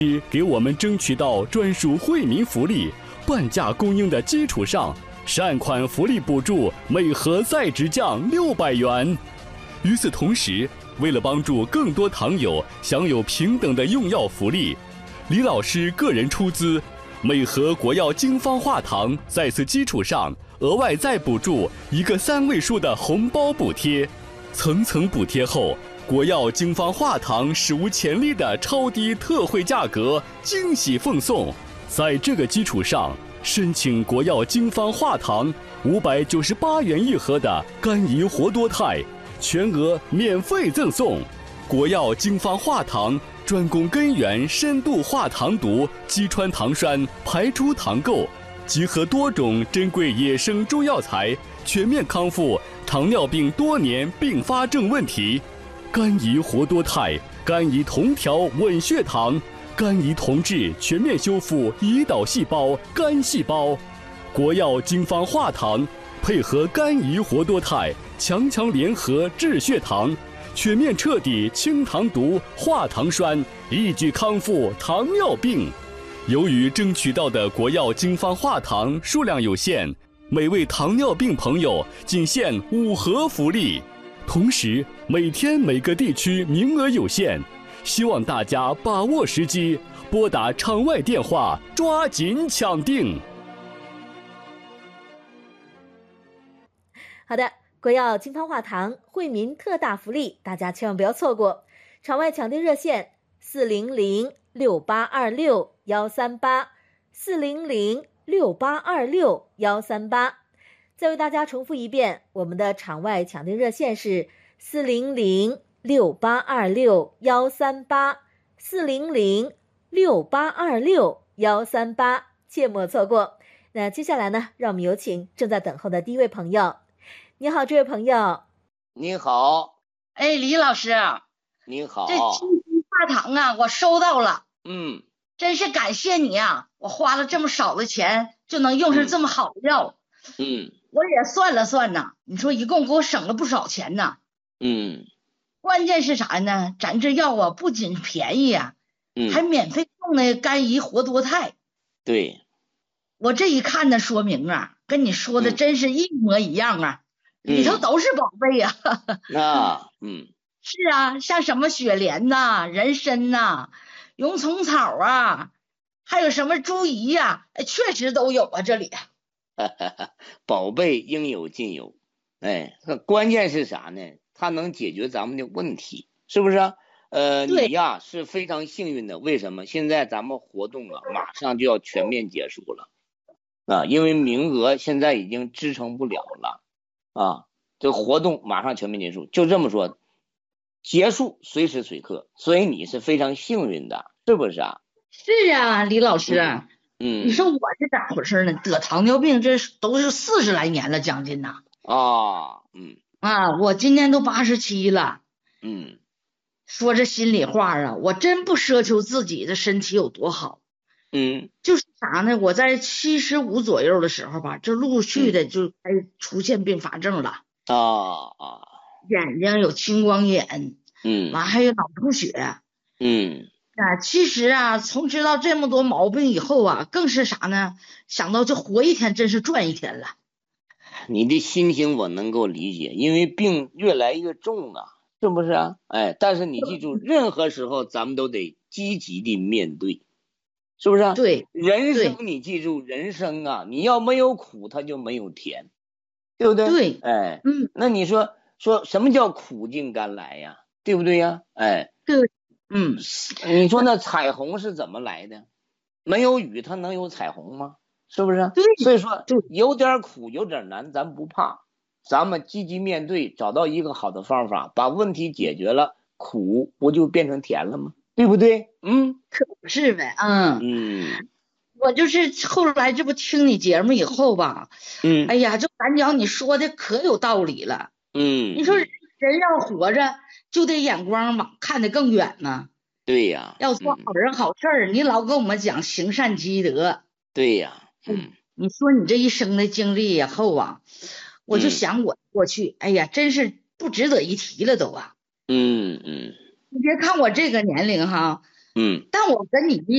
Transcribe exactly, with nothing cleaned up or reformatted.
给我们争取到专属惠民福利，半价供应的基础上，善款福利补助每盒再直降六百元。与此同时，为了帮助更多糖友享有平等的用药福利，李老师个人出资，每盒国药经方化糖在此基础上额外再补助一个三位数的红包补贴，层层补贴后，国药经方化糖史无前例的超低特惠价格惊喜奉送。在这个基础上，申请国药经方化糖五百九十八元一盒的甘怡活多肽，全额免费赠送。国药经方化糖专攻根源深度化糖毒，击穿糖栓，排出糖垢，集合多种珍贵野生中药材，全面康复糖尿病多年并发症问题。甘怡活多肽、甘怡同调稳血糖、甘怡同治全面修复胰岛细胞、肝细胞。国药经方化糖配合甘怡活多肽，强强联合治血糖，全面彻底清糖毒、化糖栓，一举康复糖尿病。由于争取到的国药经方化糖数量有限，每位糖尿病朋友仅限五盒福利。同时，每天每个地区名额有限，希望大家把握时机，拨打场外电话，抓紧抢订。 好的，国药经方化糖惠民特大福利，大家千万不要错过。场外抢订热线四零零六八二六幺三八，四零零六八二六幺三八。再为大家重复一遍，我们的场外抢订热线是四零零六八二六幺三八，四零零六八二六幺三八，切莫错过。那接下来呢，让我们有请正在等候的第一位朋友。你好，这位朋友。 你好。 哎，李老师。 你好。 这金发糖啊，我收到了。 嗯。 真是感谢你啊！我花了这么少的钱，就能用上这么好的药。 嗯。 我也算了算呐，你说一共给我省了不少钱呐。 嗯。 关键是啥呢？咱这药啊，不仅便宜啊， 嗯， 还免费送那甘怡活多肽。 对。 我这一看那说明啊，跟你说的真是一模一样啊。 嗯、 里头都是宝贝呀、 啊。啊，嗯。 是啊，像什么雪莲呐、人参呐、蛹虫草啊，还有什么猪胰呀、啊，确实都有啊，这里。 宝贝应有尽有。哎，关键是啥呢？它能解决咱们的问题，是不是啊？呃，你呀是非常幸运的。为什么？现在咱们活动了，马上就要全面结束了啊，因为名额现在已经支撑不了了啊，这活动马上全面结束，就这么说，结束随时随刻，所以你是非常幸运的，是不是啊？ 是啊，李老师。 嗯。嗯， 你说我是咋回事呢？得糖尿病这都是四十来年了，将近呐。 啊，嗯。 啊，我今年都八十七了。 嗯。 说这心里话啊，我真不奢求自己的身体有多好。 嗯。 就是啥呢？我在七十五左右的时候吧，就陆续的就开始出现并发症了。 啊啊。 眼睛有青光眼。 嗯。 完还有脑出血。 嗯。 啊，其实啊，从知道这么多毛病以后啊，更是啥呢？想到这活一天真是赚一天了。 你的心情我能够理解，因为病越来越重啊，是不是啊？哎，但是你记住，任何时候咱们都得积极的面对，是不是啊？ 对， 人生你记住，人生啊，你要没有苦，它就没有甜，对不对？ 对， 哎， 嗯， 那你说说什么叫苦尽甘来呀？对不对呀？哎， 对。嗯， 你说那彩虹是怎么来的？没有雨，它能有彩虹吗？是不是？ 对， 所以说有点苦，有点难，咱不怕，咱们积极面对，找到一个好的方法，把问题解决了，苦不就变成甜了吗？对不对？嗯， 可不是呗。嗯嗯， 我就是后来这不听你节目以后吧， 嗯， 哎呀，就感觉你说的可有道理了。 嗯， 你说人要活着，就得眼光往看得更远呢。 对呀， 要做好人好事儿、嗯，你老跟我们讲行善积德。 对呀，嗯， 你说你这一生的经历以后啊，我就想我过去，嗯、哎呀，真是不值得一提了都啊。 嗯嗯， 你别看我这个年龄哈， 嗯， 但我跟你一